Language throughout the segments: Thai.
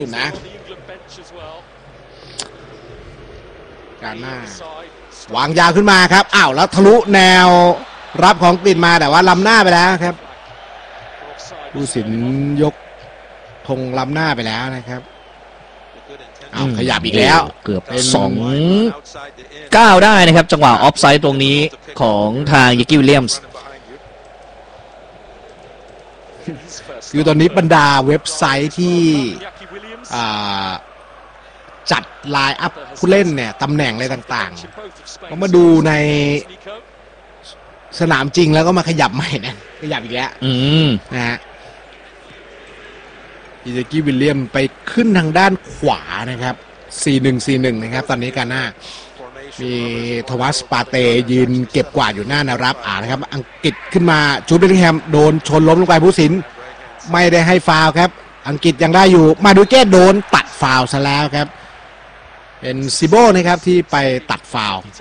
นะการหน้าวางยาวขึ้นมาครับอ้าวแล้วทะลุแนวรับของกลิ่นมาแต่ว่าล้ำหน้าไปแล้วครับผู้สินยกธงล้ำหน้าไปแล้วนะครับอ้าวขยับอีกแล้วเกือบ2-9ได้นะครับจังหวะออฟไซด์ตรงนี้ของทางยิกกี้วิลเลียมส์คือตอนนี้บรรดาเว็บไซต์ที่จัดไลน์อัพผู้เล่นเนี่ยตำแหน่งอะไรต่างๆก็มาดูในสนามจริงแล้วก็มาขยับใหม่นะขยับอีกแล้วนะฮะอิซากิวิลเลียมไปขึ้นทางด้านขวานะครับ 4-1 นะครับตอนนี้การหน้ามีโทมัสปาเตยืนเก็บกวาดอยู่หน้าแนวรับนะครับอังกฤษขึ้นมาจูดเบลลิงแฮมโดนชนล้มลงไปผู้สินไม่ได้ให้ฟาวล์ครับอังกฤษยังได้อยู่มาดูเก้โดนตัดฟาวล์ซะแล้วครับเป็นซิโบนะครับที่ไปตัดฟาวล์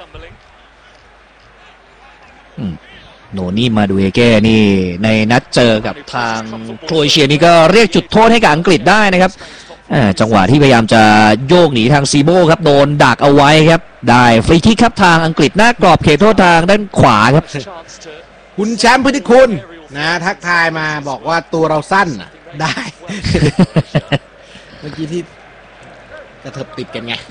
โนนี่มาดูเอเก้นี่ในนัดเจอกับทางโครเอเชียนี่ก็เรียกจุดโทษให้กับอังกฤษได้นะครับจังหวะที่พยายามจะโยกหนีทางซีโบครับโดนดักเอาไว้ครับได้ฟรีคิกครับทางอังกฤษหน้ากรอบเขตโทษทางด้านขวาครับคุณแชมป์พุทธิคุณนะทักทายมาบอกว่าตัวเราสั้นได้ เมื่อกี้ที่กระเถิบติดกันไง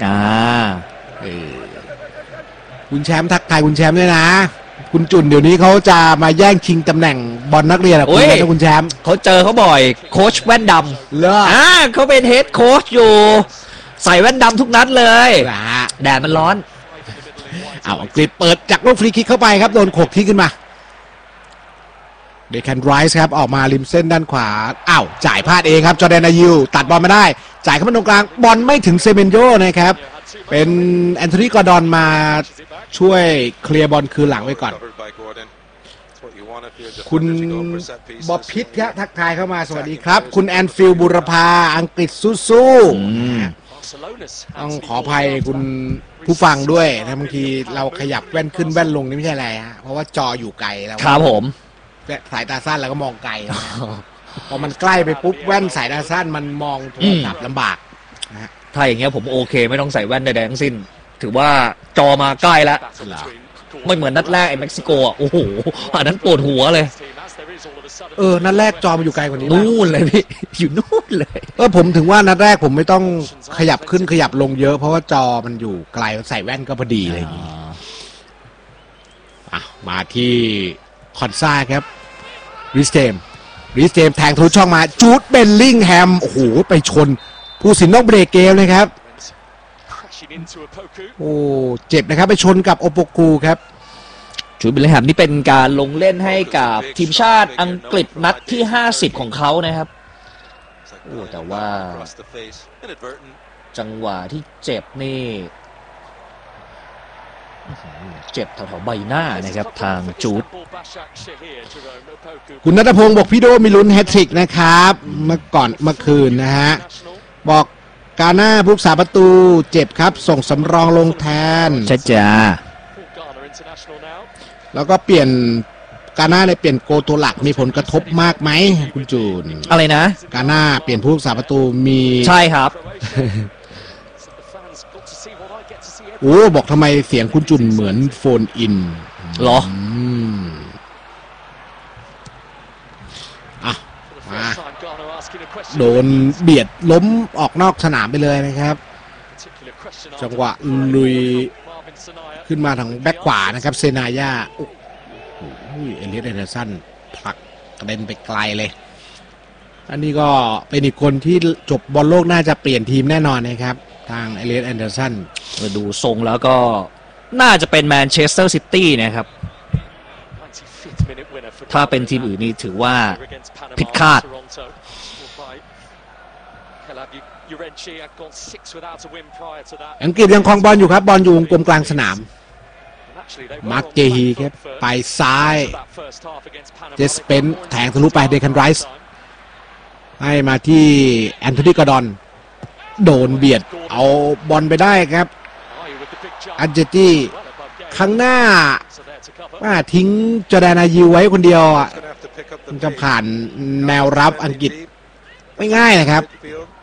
คุณแชมป์ทักทายคุณแชมป์ด้วยนะคุณจุนเดี๋ยวนี้เขาจะมาแย่งชิงตำแหน่งบอลนักเรียนกับคุณนะคุณแชมป์เขาเจอเขาบ่อยโค้ชแว่นดำเหรอเขาเป็นเฮดโค้ชอยู่ใส่แว่นดำทุกนัดเลยแดดมันร้อนอังกฤษเปิดจากลูกฟรีคิกเข้าไปครับโดนโขกที่ขึ้นมาเดคันไรส์ครับออกมาริมเส้นด้านขวาจ่ายพลาดเองครับจอร์แดน อายิวตัดบอลมาได้จ่ายเข้ามาตรงกลางบอลไม่ถึงเซเมนโยนะครับเป็นแอนโทนีกอร์ดอนมาช่วยเคลียร์บอลคืนหลังไว้ก่อนคุณบ๊อบพิทครับทักทายเข้ามาสวัสดีครับคุณแอนฟิลบุรพาอังกฤษสู้ๆต้องขออภัยคุณผู้ฟังด้วยนะบางทีเราขยับแว่นขึ้นแว่นลงนี่ไม่ใช่อะไรฮะเพราะว่าจออยู่ไกลแล้วครับผมสายตาสั้นแล้วก็มองไกลพอมันใกล้ไปปุ๊บแว่นสายตาสั้นมันมองโทรศัพท์ลำบากนะถ้าอย่างเงี้ยผมโอเคไม่ต้องใส่แว่นใดๆทั้งสิ้นถือว่าจอมาใกล้แล้วไม่เหมือนนัดแรกไอ้เม็กซิโกโอ้โหอันนั้นปวดหัวเลยนัดแรกจอมาอยู่ไกลกว่านี้นู่นเลยพี่อยู่นู่นเลยผมถึงว่านัดแรกผมไม่ต้องขยับขึ้นขยับลงเยอะเพราะว่าจอมันอยู่ไกลใส่แว่นก็พอดีอะไรอย่างนี้มาที่คอนซ่าครับริสเจมแทงทะลุช่องมาจูดเบลลิงแฮมโอ้โหไปชนผู้สินต้องเบรกเกมเลยครับโอ้เจ็บนะครับไปชนกับโอโปกูครับจูดเบลลิงแฮมนี่เป็นการลงเล่นให้กับทีมชาติอังกฤษนัดที่50ของเขานะครับโอ้แต่ว่าจังหวะที่เจ็บนี่เจ็บแถวๆใบหน้านะครับทางจูดคุณณัฐพงศ์บอกพี่โดมีลุ้นแฮตทริกนะครับเมื่อคืนนะฮะบอกกาหน้าผู้รักษาประตูเจ็บครับส่งสำรองลงแทนใช่จ้าแล้วก็เปลี่ยนกาหน้าเลยเปลี่ยนโกตัวหลักมีผลกระทบมากไหมคุณจูนอะไรนะกาหน้าเปลี่ยนผู้รักษาประตูมีใช่ครับบอกทำไมเสียงคุณจุนเหมือนโฟนอินหรอมาโดนเบียดล้มออกนอกสนามไปเลยนะครับจังหวะลุยขึ้นมาทางแบ็คขวานะครับเซนายาเอลิส แอนเดอร์สันผลักกระเด็นไปไกลเลยอันนี้ก็เป็นอีกคนที่จบบอลโลกน่าจะเปลี่ยนทีมแน่นอนนะครับทางเอลิส แอนเดอร์สันดูทรงแล้วก็น่าจะเป็นแมนเชสเตอร์ซิตี้นะครับถ้าเป็นทีมอื่นนี่ถือว่าผิดคาดอังกฤษยังครองบอลอยู่ครับบอลอยู่วงกลมกลางสนามมาร์คเจฮีครับไปซ้ายเจสเปนแทงทะลุไปเดคันไรส์ให้มาที่แอนโทนีกอร์ดอนโดนเบียดเอาบอลไปได้ครับอันเจตี้ข้างหน้าทิ้งจอร์แดน อายิวไว้คนเดียวจะผ่านแนวรับอังกฤษไม่ง่ายนะครับ